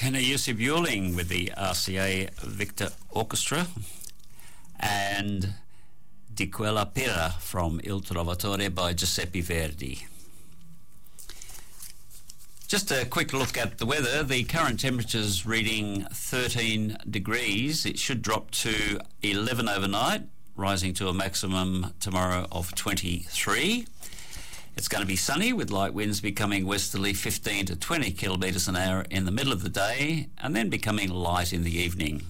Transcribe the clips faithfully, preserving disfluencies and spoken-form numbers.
tenor Jussi Björling with the R C A Victor Orchestra, and Di Quella Pera from Il Trovatore by Giuseppe Verdi. Just a quick look at the weather. The current temperature's reading thirteen degrees. It should drop to eleven overnight, rising to a maximum tomorrow of twenty-three. It's going to be sunny with light winds becoming westerly fifteen to twenty kilometres an hour in the middle of the day and then becoming light in the evening.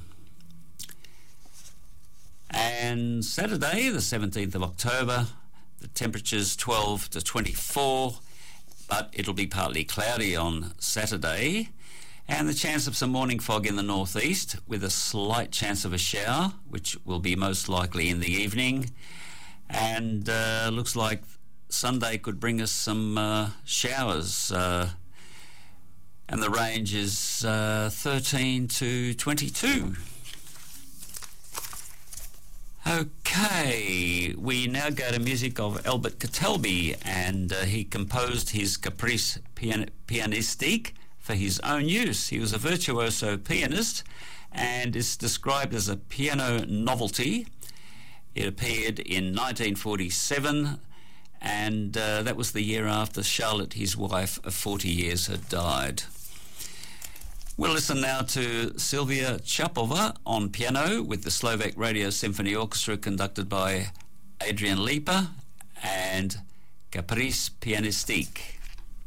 And Saturday, the seventeenth of October, the temperature's twelve to twenty-four, but it'll be partly cloudy on Saturday, and the chance of some morning fog in the northeast with a slight chance of a shower, which will be most likely in the evening. And uh, looks like Sunday could bring us some uh, showers, uh, and the range is uh, thirteen to twenty-two. Okay, we now go to music of Albert Catalbi, and uh, he composed his Caprice pian- Pianistique for his own use. He was a virtuoso pianist and is described as a piano novelty. It appeared in nineteen forty-seven, and uh, that was the year after Charlotte, his wife of forty years, had died. We'll listen now to Silvia Chapova on piano with the Slovak Radio Symphony Orchestra conducted by Adrian Lipa, and Caprice Pianistique.